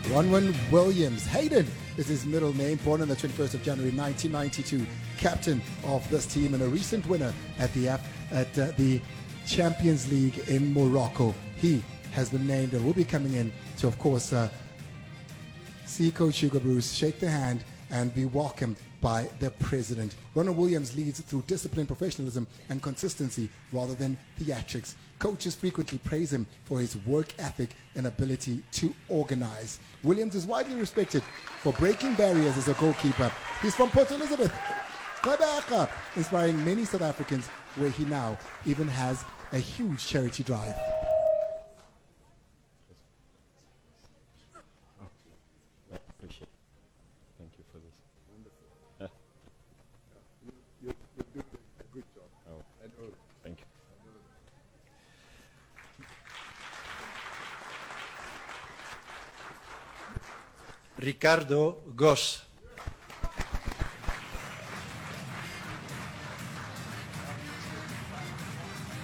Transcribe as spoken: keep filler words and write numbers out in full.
Ronwen Williams. Hayden is his middle name, born on the twenty-first of January nineteen ninety-two, captain of this team and a recent winner at the at uh, the Champions League in Morocco. He has been named and will be coming in to, of course, uh, see Coach Hugo Broos, shake the hand, and be welcomed by the president. Ronwen Williams leads through discipline, professionalism, and consistency rather than theatrics. Coaches frequently praise him for his work ethic and ability to organize. Williams is widely respected for breaking barriers as a goalkeeper. He's from Port Elizabeth, Quebec, inspiring many South Africans, where he now even has a huge charity drive. Appreciate it. Thank you for this. Wonderful. Yeah. You, you, you did a good job. Oh, I know. thank you. Ricardo Goss.